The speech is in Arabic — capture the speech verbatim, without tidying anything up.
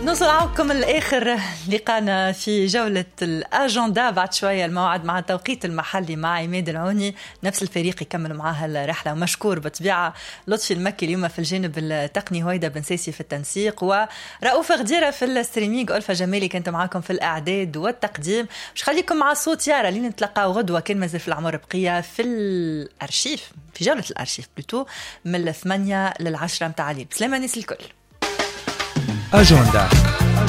نوصل معكم الآخر لقانا في جولة الأجندة. بعد شوية الموعد مع التوقيت المحلي مع عماد العوني، نفس الفريق يكمل معها الرحلة. ومشكور بطبيعة لطفي المكي اليوم في الجانب التقني، هويدا بن ساسي في التنسيق، ورؤوف غديرة في الستريمينج. ألفا جمالي كنت معاكم في الإعداد والتقديم. مش خليكم مع صوت يارا اللي نتلقاو غدوة كان مازال في العمر بقية في الأرشيف، في جولة الأرشيف بلوتو من الثمانية للعشرة متاع الليل. بسلامة ناس الكل. أجندة